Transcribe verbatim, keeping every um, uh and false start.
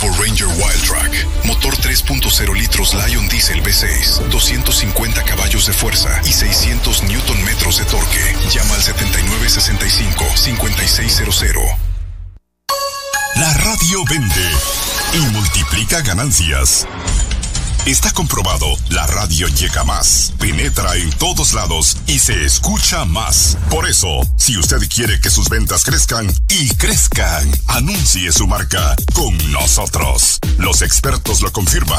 nuevo Ranger Wildtrak. Motor tres punto cero litros Lion Diesel V seis, doscientos cincuenta caballos de fuerza y seiscientos newton metros de torque. Llama al setenta y nueve sesenta y cinco, cincuenta y seis cero cero. La radio vende y multiplica ganancias. Está comprobado, la radio llega más, penetra en todos lados y se escucha más. Por eso, si usted quiere que sus ventas crezcan y crezcan, anuncie su marca con nosotros. Los expertos lo confirman.